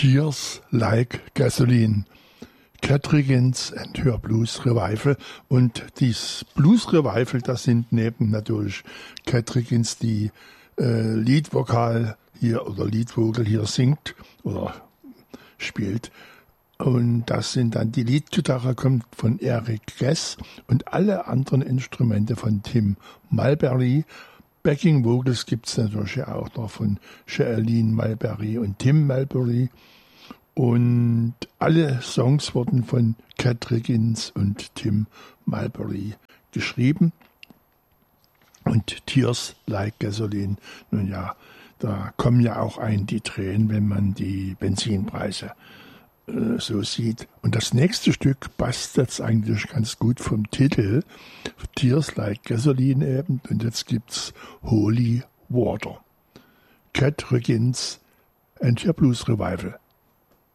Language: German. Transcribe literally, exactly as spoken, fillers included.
Tears Like Gasoline, Cat Riggins and Her Blues Revival. Und dieses Blues Revival, das sind neben natürlich Cat Riggins, die äh, Leadvokal hier oder Leadvocal hier singt oder spielt. Und das sind dann die Leadgitarre kommt von Eric Guess und alle anderen Instrumente von Tim Mulberry. Backing Vocals gibt es natürlich auch noch von Shailene Mulberry und Tim Mulberry. Und alle Songs wurden von Cat Riggins und Tim Mulberry geschrieben. Und Tears Like Gasoline, nun ja, da kommen ja auch ein die Tränen, wenn man die Benzinpreise äh, so sieht. Und das nächste Stück passt jetzt eigentlich ganz gut vom Titel, Tears Like Gasoline eben. Und jetzt gibt's Holy Water. Cat Riggins and Her Blues Revival.